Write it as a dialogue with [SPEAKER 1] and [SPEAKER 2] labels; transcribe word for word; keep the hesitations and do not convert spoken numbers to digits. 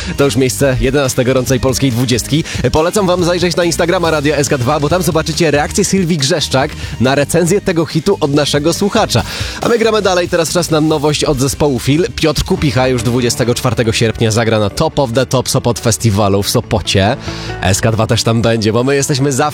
[SPEAKER 1] To już miejsce jedenaste gorącej polskiej dwudziestki. Polecam wam zajrzeć na Instagrama Radia S K dwa, bo tam zobaczycie reakcję Sylwii Grzeszczak na recenzję tego hitu od naszego słuchacza. A my gramy dalej, teraz czas na nowość od zespołu Fil. Piotr Kupicha już dwudziestego czwartego sierpnia zagra na Top of the Top Sopot Festiwalu w Sopocie. S K dwa też tam będzie, bo my jesteśmy zawsze